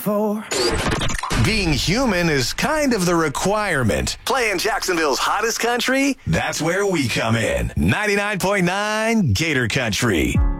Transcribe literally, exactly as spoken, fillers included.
For being human is kind of the requirement. Playing Jacksonville's hottest country? That's where we come in. ninety-nine point nine Gator Country.